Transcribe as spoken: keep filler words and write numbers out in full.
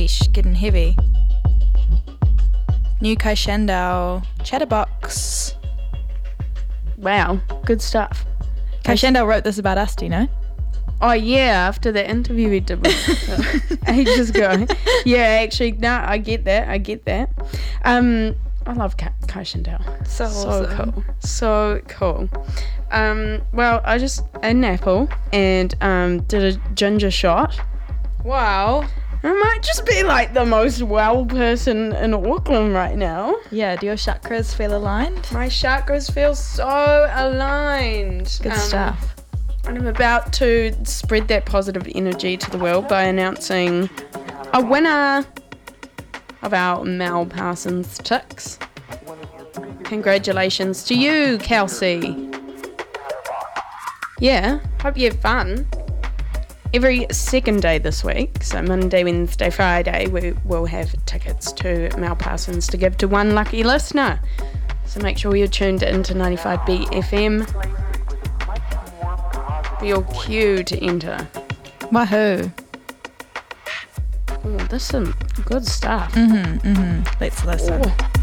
Sheesh, getting heavy. New Kai Shandao, Chatterbox. Wow, good stuff. Kai Shandao wrote this about us, do you know? Oh, yeah, after the interview we did with ages ago. Yeah, actually, no, I get that. I get that. Um, I love Kai, Kai Shandao. So So awesome. cool. So cool. Um, well, I just ate an apple and um, did a ginger shot. Wow. I might just be like the most well person in Auckland right now. Yeah, do your chakras feel aligned? My chakras feel so aligned. Good Um, stuff. And I'm about to spread that positive energy to the world by announcing a winner of our Mel Parsons Ticks. Congratulations to you, Kelsey. Yeah, hope you have fun. Every second day this week, so Monday, Wednesday, Friday, we will have tickets to Mel Parsons to give to one lucky listener. So make sure you're tuned into ninety-five B F M. For your cue to enter. Wahoo. Oh, this is some good stuff. Mm-hmm, mm-hmm. Let's listen. Oh.